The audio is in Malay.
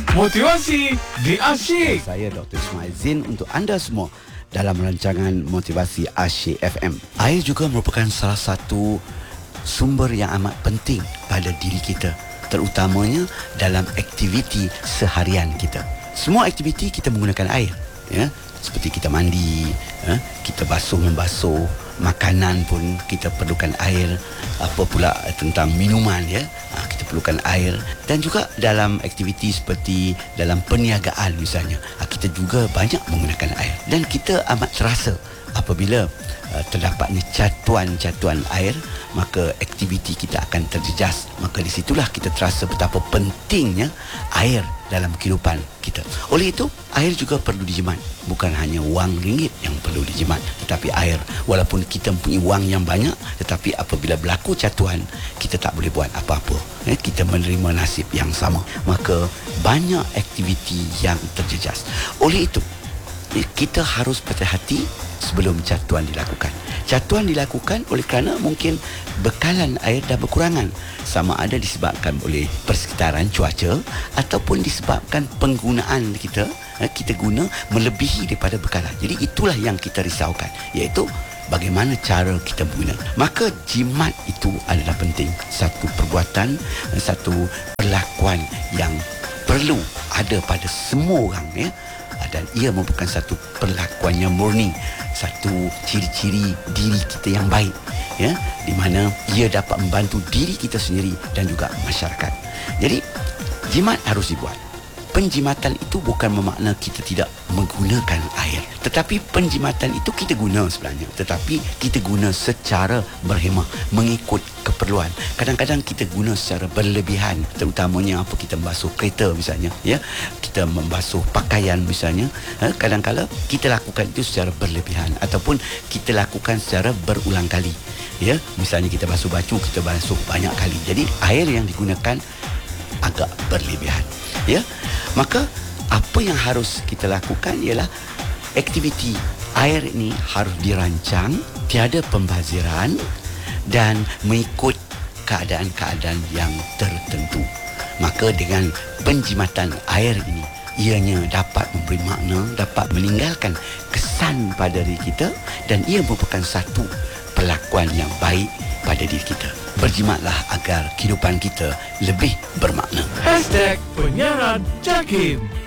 Motivasi di Asyik. Saya Dr. Ismail Zain untuk anda semua dalam rancangan Motivasi Asyik FM. Air juga merupakan salah satu sumber yang amat penting pada diri kita, terutamanya dalam aktiviti seharian kita. Semua aktiviti kita menggunakan air, ya. Seperti kita mandi, kita membasuh, makanan pun kita perlukan air. Apa pula tentang minuman, ya, kita perlukan air. Dan juga dalam aktiviti seperti dalam perniagaan misalnya, kita juga banyak menggunakan air. Dan kita amat terasa apabila terdapatnya catuan-catuan air, maka aktiviti kita akan terjejas. Maka di situlah kita terasa betapa pentingnya air dalam kehidupan kita. Oleh itu, air juga perlu dijimat. Bukan hanya wang ringgit yang perlu dijimat, tetapi air. Walaupun kita mempunyai wang yang banyak, tetapi apabila berlaku catuan, kita tak boleh buat apa-apa. Kita menerima nasib yang sama. Maka banyak aktiviti yang terjejas. Oleh itu, kita harus berhati-hati sebelum catuan dilakukan. Catuan dilakukan oleh kerana mungkin bekalan air dah berkurangan, sama ada disebabkan oleh persekitaran cuaca ataupun disebabkan penggunaan kita guna melebihi daripada bekalan. Jadi itulah yang kita risaukan, iaitu bagaimana cara kita guna. Maka jimat itu adalah penting. Satu perbuatan, satu perlakuan yang perlu ada pada semua orang, ya. Dan ia merupakan satu perlakuan yang murni, satu ciri-ciri diri kita yang baik, ya, di mana ia dapat membantu diri kita sendiri dan juga masyarakat. Jadi jimat harus dibuat. Penjimatan itu bukan bermakna kita tidak menggunakan air, tetapi penjimatan itu kita guna sebenarnya, tetapi kita guna secara berhemah, mengikut keperluan. Kadang-kadang kita guna secara berlebihan, terutamanya apa, kita membasuh kereta misalnya, ya, kita membasuh pakaian misalnya. Kadang-kadang kita lakukan itu secara berlebihan ataupun kita lakukan secara berulang kali, ya. Misalnya kita basuh baju, kita basuh banyak kali. Jadi air yang digunakan agak berlebihan, ya. Maka apa yang harus kita lakukan ialah aktiviti air ini harus dirancang, tiada pembaziran dan mengikut keadaan-keadaan yang tertentu. Maka dengan penjimatan air ini, ianya dapat memberi makna, dapat meninggalkan kesan pada diri kita, dan ia merupakan satu perlakuan yang baik pada diri kita. Berjimatlah agar kehidupan kita lebih bermakna. #penyiaran Jakim.